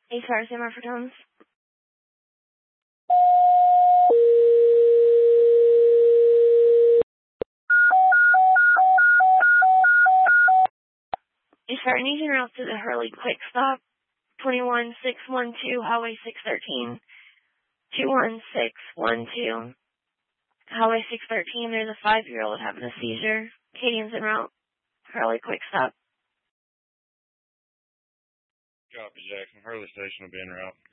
Ace Fire San Marfatones. Ace Fire, needs en route to the Hurley Quick Stop, 21612 Highway 613. 21612 Highway 613. There's a 5-year-old having a seizure. Cadian's en route. Hurley Quick Stop. Copy, Jackson. Hurley Station will be en route.